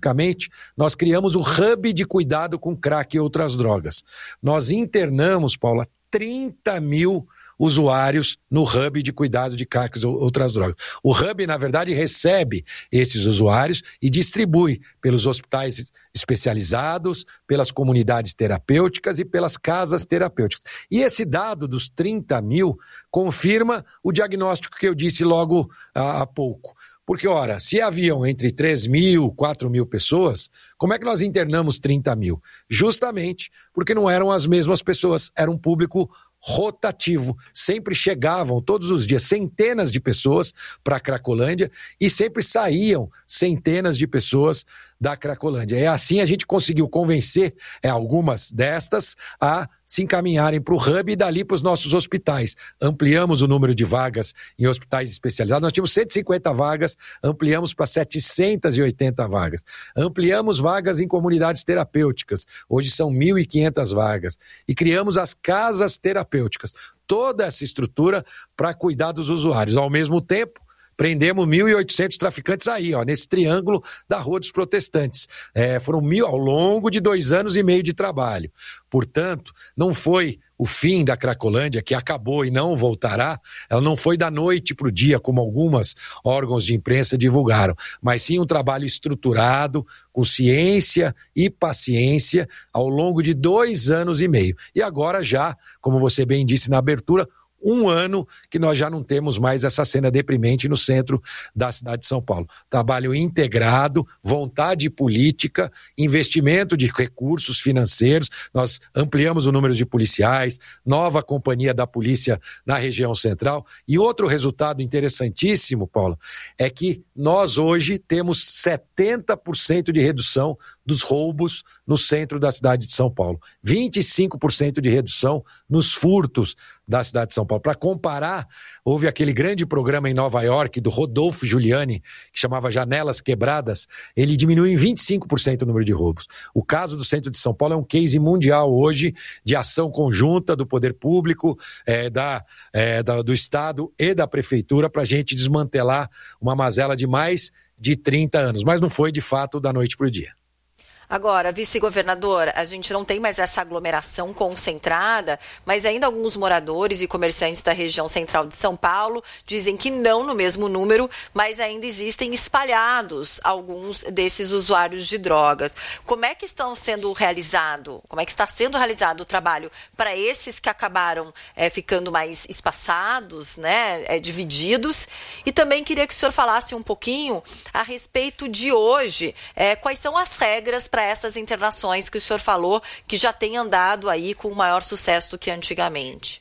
especificamente, nós criamos o Hub de Cuidado com Crack e Outras Drogas. Nós internamos, Paula, 30 mil usuários no Hub de Cuidado de Crack e Outras Drogas. O Hub, na verdade, recebe esses usuários e distribui pelos hospitais especializados, pelas comunidades terapêuticas e pelas casas terapêuticas. E esse dado dos 30 mil confirma o diagnóstico que eu disse logo há pouco. Porque, ora, se haviam entre 3 mil, 4 mil pessoas, como é que nós internamos 30 mil? Justamente porque não eram as mesmas pessoas, era um público rotativo. Sempre chegavam todos os dias centenas de pessoas para a Cracolândia e sempre saíam centenas de pessoas da Cracolândia. E assim a gente conseguiu convencer algumas destas a se encaminharem para o Hub e dali para os nossos hospitais. Ampliamos o número de vagas em hospitais especializados. Nós tínhamos 150 vagas, ampliamos para 780 vagas. Ampliamos vagas em comunidades terapêuticas. Hoje são 1.500 vagas. E criamos as casas terapêuticas. Toda essa estrutura para cuidar dos usuários. Ao mesmo tempo, prendemos 1.800 traficantes aí, nesse triângulo da Rua dos Protestantes. Foram 1.000 ao longo de 2 anos e meio de trabalho. Portanto, não foi o fim da Cracolândia, que acabou e não voltará, ela não foi da noite para o dia, como alguns órgãos de imprensa divulgaram, mas sim um trabalho estruturado, com ciência e paciência, ao longo de 2 anos e meio. E agora já, como você bem disse na abertura, 1 ano que nós já não temos mais essa cena deprimente no centro da cidade de São Paulo. Trabalho integrado, vontade política, investimento de recursos financeiros, nós ampliamos o número de policiais, nova companhia da polícia na região central. E outro resultado interessantíssimo, Paula, é que nós hoje temos 70% de redução dos roubos no centro da cidade de São Paulo, 25% de redução nos furtos da cidade de São Paulo. Para comparar, houve aquele grande programa em Nova York do Rodolfo Giuliani, que chamava Janelas Quebradas, ele diminuiu em 25% o número de roubos. O caso do centro de São Paulo é um case mundial hoje de ação conjunta do poder público, do Estado e da Prefeitura para a gente desmantelar uma mazela de mais de 30 anos, mas não foi de fato da noite para o dia. Agora, vice-governador, a gente não tem mais essa aglomeração concentrada, mas ainda alguns moradores e comerciantes da região central de São Paulo dizem que não no mesmo número, mas ainda existem espalhados alguns desses usuários de drogas. Como é que está sendo realizado o trabalho para esses que acabaram ficando mais espaçados, né, divididos? E também queria que o senhor falasse um pouquinho a respeito de hoje, quais são as regras para essas internações que o senhor falou, que já tem andado aí com maior sucesso do que antigamente.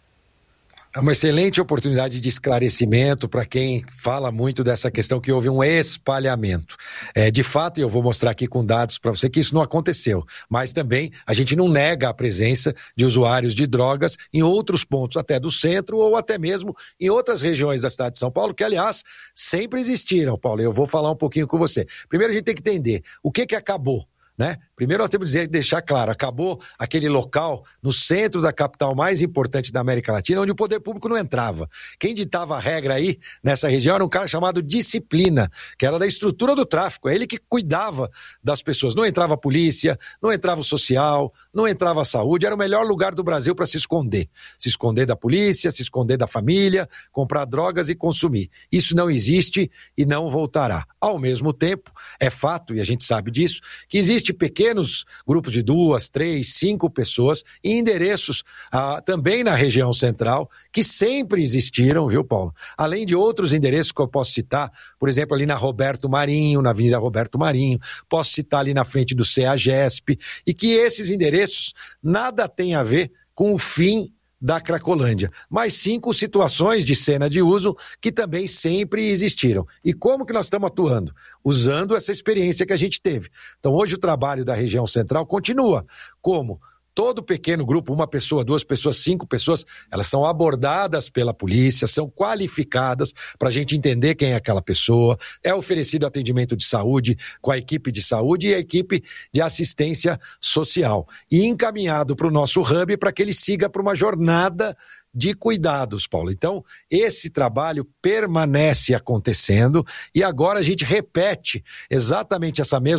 É uma excelente oportunidade de esclarecimento para quem fala muito dessa questão que houve um espalhamento. De fato, eu vou mostrar aqui com dados para você que isso não aconteceu, mas também a gente não nega a presença de usuários de drogas em outros pontos, até do centro ou até mesmo em outras regiões da cidade de São Paulo, que aliás sempre existiram, Paulo. Eu vou falar um pouquinho com você. Primeiro a gente tem que entender o que acabou. Primeiro nós temos que deixar claro, acabou aquele local no centro da capital mais importante da América Latina, onde o poder público não entrava. Quem ditava a regra aí, nessa região, era um cara chamado Disciplina, que era da estrutura do tráfico, é ele que cuidava das pessoas. Não entrava a polícia, não entrava o social, não entrava a saúde, era o melhor lugar do Brasil para se esconder. Se esconder da polícia, se esconder da família, comprar drogas e consumir. Isso não existe e não voltará. Ao mesmo tempo, é fato, e a gente sabe disso, que existe pequenos grupos de 2, 3, 5 pessoas e endereços também na região central que sempre existiram, viu, Paulo? Além de outros endereços que eu posso citar, por exemplo, ali na Roberto Marinho, na Avenida Roberto Marinho, posso citar ali na frente do CEAGESP, e que esses endereços nada têm a ver com o fim da Cracolândia, mas sim com situações de cena de uso que também sempre existiram. E como que nós estamos atuando? Usando essa experiência que a gente teve. Então hoje o trabalho da região central continua. Como? Todo pequeno grupo, 1 pessoa, 2 pessoas, 5 pessoas, elas são abordadas pela polícia, são qualificadas para a gente entender quem é aquela pessoa, é oferecido atendimento de saúde com a equipe de saúde e a equipe de assistência social. E encaminhado para o nosso hub para que ele siga para uma jornada de cuidados, Paulo. Então, esse trabalho permanece acontecendo e agora a gente repete exatamente essa mesma